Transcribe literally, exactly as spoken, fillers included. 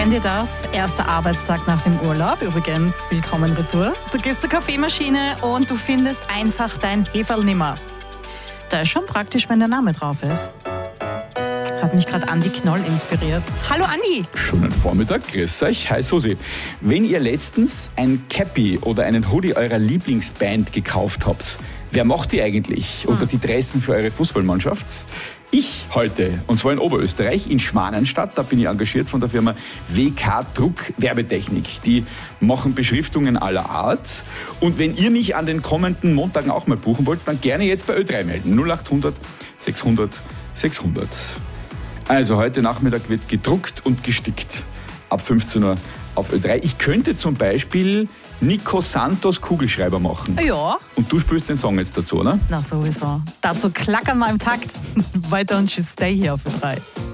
Kennt ihr das? Erster Arbeitstag nach dem Urlaub. Übrigens, willkommen retour. Du gehst zur Kaffeemaschine und du findest einfach dein Heferl nimmer. Da ist schon praktisch, wenn der Name drauf ist. Hat mich gerade Andi Knoll inspiriert. Hallo Andi! Schönen Vormittag, grüß euch, hi Susi. Wenn ihr letztens ein Cappy oder einen Hoodie eurer Lieblingsband gekauft habt, wer macht die eigentlich? Oder die Dressen für eure Fußballmannschaft? Ich heute, und zwar in Oberösterreich, in Schwanenstadt, da bin ich engagiert von der Firma W K Druck Werbetechnik. Die machen Beschriftungen aller Art. Und wenn ihr mich an den kommenden Montagen auch mal buchen wollt, dann gerne jetzt bei Ö drei melden. null acht hundert sechshundert sechshundert. Also heute Nachmittag wird gedruckt und gestickt. Ab fünfzehn Uhr auf Ö drei. Ich könnte zum Beispiel Nico Santos Kugelschreiber machen. Ja. Und du spielst den Song jetzt dazu, oder? Na sowieso. Dazu klackern wir im Takt. Why don't you stay here auf Ö drei?